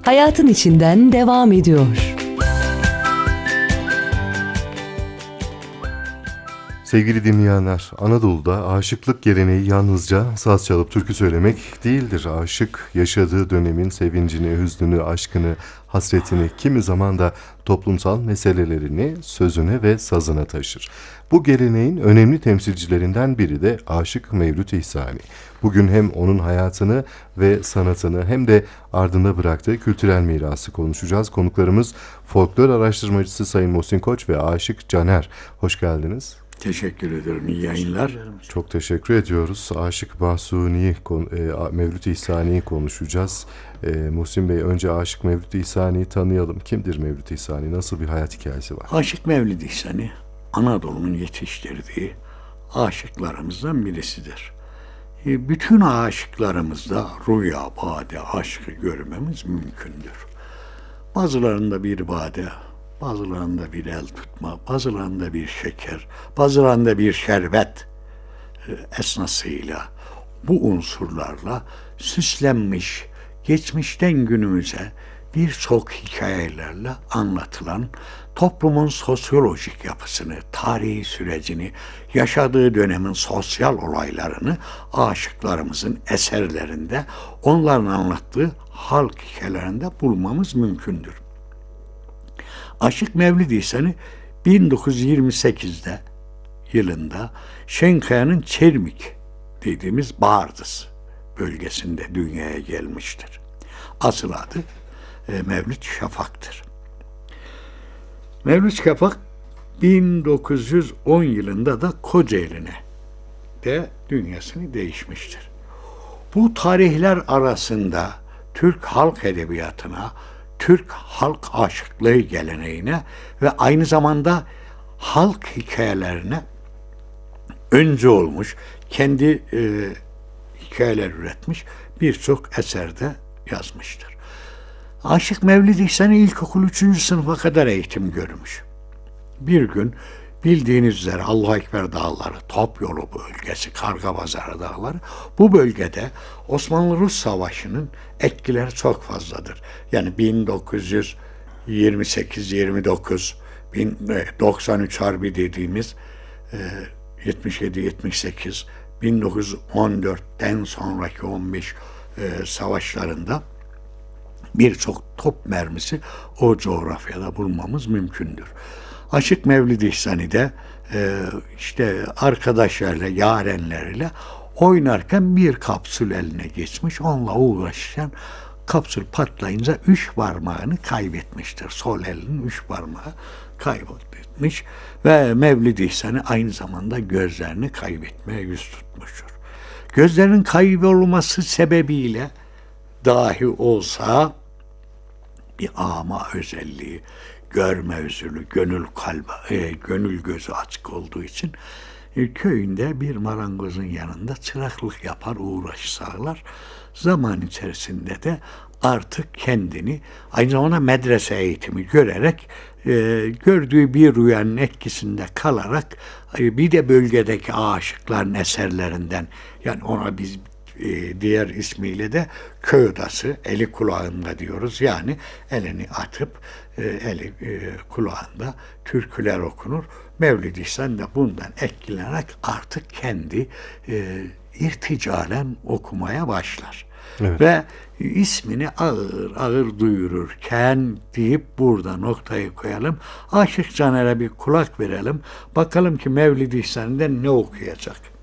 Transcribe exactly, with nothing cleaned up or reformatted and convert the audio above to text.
hayatın içinden devam ediyor. Sevgili dinleyenler, Anadolu'da aşıklık geleneği yalnızca saz çalıp türkü söylemek değildir. Aşık yaşadığı dönemin sevincini, hüznünü, aşkını, hasretini, kimi zaman da toplumsal meselelerini sözüne ve sazına taşır. Bu geleneğin önemli temsilcilerinden biri de Aşık Mevlüt İhsani. Bugün hem onun hayatını ve sanatını hem de ardında bıraktığı kültürel mirası konuşacağız. Konuklarımız folklor araştırmacısı Sayın Muhsin Koç ve Aşık Caner. Hoş geldiniz. Teşekkür ederim. İyi yayınlar. Çok teşekkür ediyoruz. Aşık Mahsuni'yi, e, Mevlüt İhsani'yi konuşacağız. E, Muhsin Bey, önce Aşık Mevlüt İhsani'yi tanıyalım. Kimdir Mevlüt İhsani? Nasıl bir hayat hikayesi var? Aşık Mevlüt İhsani, Anadolu'nun yetiştirdiği aşıklarımızdan birisidir. E, bütün aşıklarımızda rüya, bade, aşkı görmemiz mümkündür. Bazılarında bir bade, bazılarında bir el tutma, bazılarında bir şeker, bazılarında bir şerbet esnasıyla, bu unsurlarla süslenmiş, geçmişten günümüze birçok hikayelerle anlatılan toplumun sosyolojik yapısını, tarihi sürecini, yaşadığı dönemin sosyal olaylarını aşıklarımızın eserlerinde, onların anlattığı halk hikayelerinde bulmamız mümkündür. Aşık Mevlüt İhsani bin dokuz yüz yirmi sekizde yılında Şenkaya'nın Çermik dediğimiz Bardız bölgesinde dünyaya gelmiştir. Asıl adı e, Mevlüt Şafak'tır. Mevlüt Şafak bin dokuz yüz on yılında da Kocaeli'ne de dünyasını değişmiştir. Bu tarihler arasında Türk halk edebiyatına, Türk halk aşıklığı geleneğine ve aynı zamanda halk hikayelerine öncü olmuş, kendi e, hikayeler üretmiş, birçok eserde yazmıştır. Aşık Mevlüt İhsani ilkokul üçüncü sınıfa kadar eğitim görmüş. Bir gün bildiğiniz üzere Allahu Ekber dağları, Top Yolu bölgesi, Kargapazarı dağları, bu bölgede Osmanlı-Rus Savaşı'nın etkileri çok fazladır. Yani bin dokuz yüz yirmi sekiz yirmi dokuz, doksan üç Harbi dediğimiz yetmiş yedi yetmiş sekiz, bin dokuz yüz on dörtten sonraki on beş e, savaşlarında birçok top mermisi o coğrafyada bulmamız mümkündür. Aşık Mevlüt İhsani de e, işte arkadaşlarıyla, yarenleriyle oynarken bir kapsül eline geçmiş, onunla uğraşırken kapsül patlayınca üç parmağını kaybetmiştir. Sol elinin üç parmağı kaybetmiş ve Mevlüt İhsani aynı zamanda gözlerini kaybetmeye yüz tutmuştur. Gözlerinin kaybolması sebebiyle dahi olsa bir ama özelliği, görme özürlü, gönül kalbi, e, gönül gözü açık olduğu için e, köyünde bir marangozun yanında çıraklık yapar, uğraş sağlar. Zaman içerisinde de artık kendini aynı zamanda medrese eğitimi görerek e, gördüğü bir rüyanın etkisinde kalarak e, bir de bölgedeki aşıkların eserlerinden, yani ona biz e, diğer ismiyle de köy odası, eli kulağında diyoruz. Yani elini atıp e, eli e, kulağında türküler okunur. Mevlüt İhsani de bundan etkilenerek artık kendi e, irticalen okumaya başlar. Evet. Ve ismini ağır ağır duyururken deyip burada noktayı koyalım. Aşık Caner'e bir kulak verelim. Bakalım ki Mevlüt İhsani'den ne okuyacak?